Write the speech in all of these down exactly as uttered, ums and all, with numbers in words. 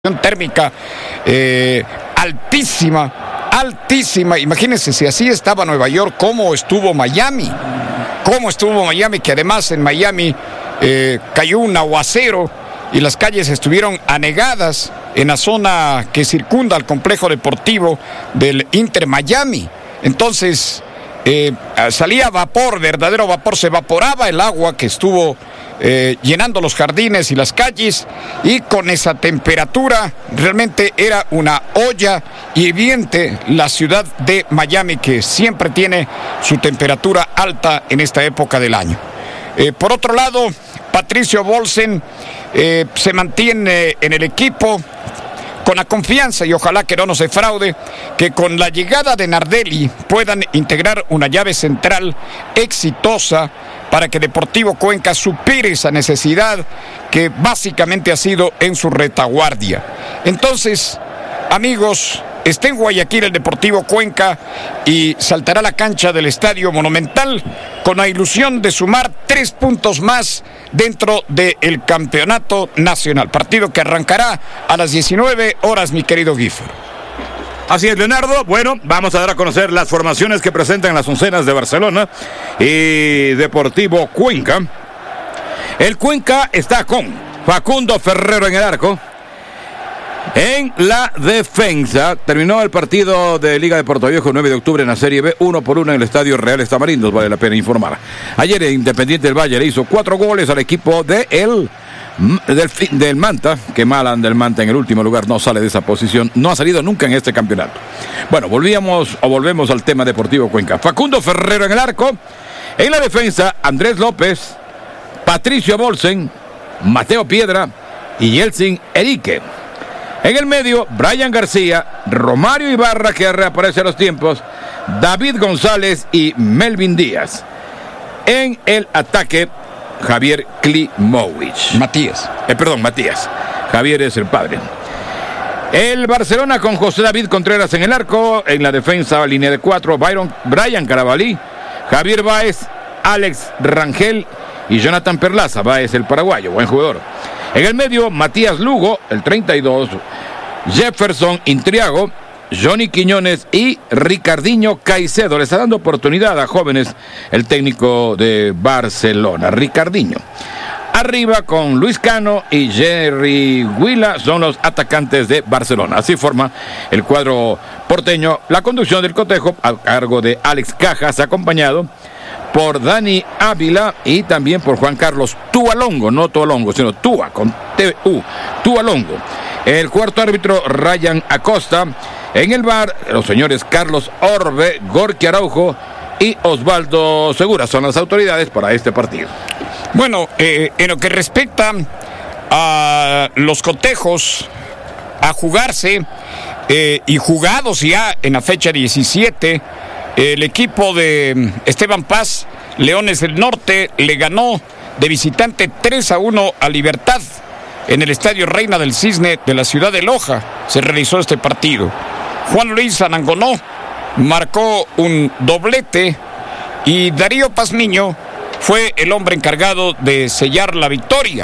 térmica eh, altísima, altísima. Imagínense si así estaba Nueva York, cómo estuvo Miami, cómo estuvo Miami, que además en Miami eh, cayó un aguacero y las calles estuvieron anegadas en la zona que circunda al complejo deportivo del Inter Miami. Entonces eh, salía vapor, verdadero vapor, se evaporaba el agua que estuvo Eh, llenando los jardines y las calles, y con esa temperatura realmente era una olla hirviente la ciudad de Miami, que siempre tiene su temperatura alta en esta época del año. Eh, por otro lado, Patricio Bolsen eh, se mantiene en el equipo con la confianza, y ojalá que no nos defraude, que con la llegada de Nardelli puedan integrar una llave central exitosa para que Deportivo Cuenca supere esa necesidad que básicamente ha sido en su retaguardia. Entonces, amigos, está en Guayaquil el Deportivo Cuenca y saltará a la cancha del Estadio Monumental con la ilusión de sumar tres puntos más dentro del campeonato nacional. Partido que arrancará a las diecinueve horas, mi querido Guífaro. Así es, Leonardo. Bueno, vamos a dar a conocer las formaciones que presentan las oncenas de Barcelona y Deportivo Cuenca. El Cuenca está con Facundo Ferrero en el arco. En la defensa, terminó el partido de Liga de Puerto Viejo nueve de octubre en la Serie B, uno por uno en el Estadio Real Estamarindós, vale la pena informar. Ayer el Independiente del Valle le hizo cuatro goles al equipo de el, del, del Manta, que Malan del Manta en el último lugar no sale de esa posición, no ha salido nunca en este campeonato. Bueno, volvíamos o volvemos al tema Deportivo Cuenca. Facundo Ferrero en el arco, en la defensa Andrés López, Patricio Bolsen, Mateo Piedra y Yeltsin Erique. En el medio, Brian García, Romario Ibarra, que reaparece a los tiempos, David González y Melvin Díaz. En el ataque, Javier Klimovic. Matías. Eh, perdón, Matías. Javier es el padre. El Barcelona con José David Contreras en el arco. En la defensa, línea de cuatro, Byron, Brian Carabalí, Javier Báez, Alex Rangel y Jonathan Perlaza. Báez, el paraguayo, buen jugador. En el medio, Matías Lugo, el treinta y dos, Jefferson Intriago, Johnny Quiñones y Ricardinho Caicedo. Le está dando oportunidad a jóvenes el técnico de Barcelona, Ricardinho. Arriba con Luis Cano y Jerry Huila son los atacantes de Barcelona. Así forma el cuadro porteño. La conducción del cotejo a cargo de Alex Cajas, acompañado por Dani Ávila y también por Juan Carlos Tualongo, no Tualongo, sino Tua, con T U, Tualongo. El cuarto árbitro, Ryan Acosta. En el bar, los señores Carlos Orbe, Gorky Araujo y Osvaldo Segura son las autoridades para este partido. Bueno, eh, en lo que respecta a los cotejos a jugarse eh, y jugados ya en la fecha diecisiete, el equipo de Esteban Paz, Leones del Norte, le ganó de visitante tres a uno a Libertad en el Estadio Reina del Cisne de la ciudad de Loja. Se realizó este partido. Juan Luis Anangonó marcó un doblete y Darío Pazmiño fue el hombre encargado de sellar la victoria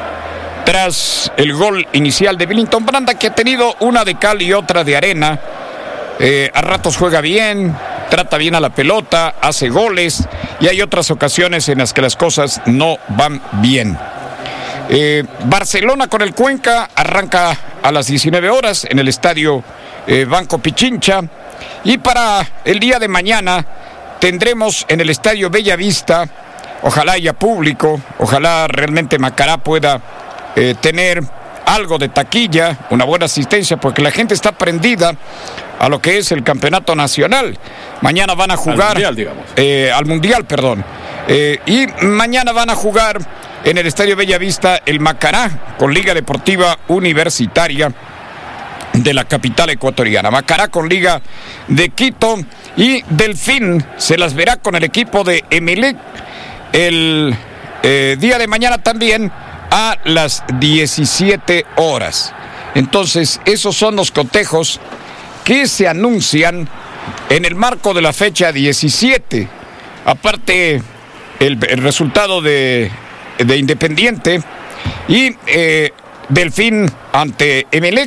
tras el gol inicial de Billington Branda, que ha tenido una de cal y otra de arena. Eh, a ratos juega bien, trata bien a la pelota, hace goles, y hay otras ocasiones en las que las cosas no van bien. Eh, Barcelona con el Cuenca arranca a las diecinueve horas en el estadio eh, Banco Pichincha, y para el día de mañana tendremos en el estadio Bella Vista, ojalá haya público, ojalá realmente Macará pueda eh, tener algo de taquilla, una buena asistencia, porque la gente está prendida a lo que es el campeonato nacional. Mañana van a jugar... Al mundial, digamos. Eh, al mundial, perdón. Eh, y mañana van a jugar en el Estadio Bella Vista el Macará con Liga Deportiva Universitaria de la capital ecuatoriana. Macará con Liga de Quito, y Delfín se las verá con el equipo de Emelec el eh, día de mañana también a las diecisiete horas. Entonces, esos son los cotejos que se anuncian en el marco de la fecha diecisiete. Aparte, el, el resultado de, de Independiente y eh, Delfín ante Emelec.